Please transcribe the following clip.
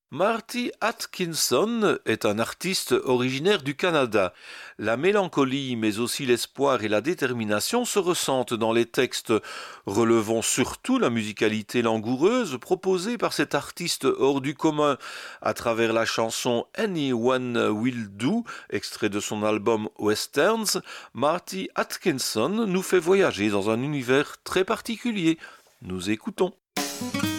Marty Atkinson est un artiste originaire du Canada. La mélancolie, mais aussi l'espoir et la détermination se ressentent dans les textes, relevant surtout la musicalité langoureuse proposée par cet artiste hors du commun à travers la chanson Anyone Will Do, extrait de son album Westerns. Marty Atkinson nous fait voyager dans un univers très particulier. Nous écoutons.